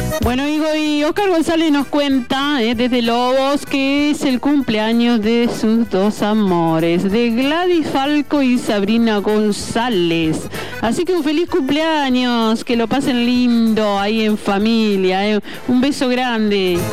Bueno, y Oscar González nos cuenta desde Lobos que es el cumpleaños de sus dos amores, de Gladys Falco y Sabrina González. Así que un feliz cumpleaños, que lo pasen lindo ahí en familia. Un beso grande.